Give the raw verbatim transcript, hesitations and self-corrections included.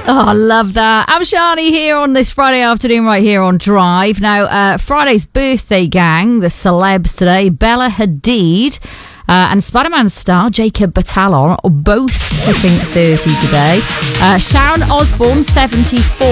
Oh, I love that. I'm Shani here on this Friday afternoon right here on Drive. Now, uh, Friday's birthday gang, the celebs today, Bella Hadid uh, and Spider-Man star Jacob Batalon are both hitting thirty today. Uh, Sharon Osbourne, seventy-four,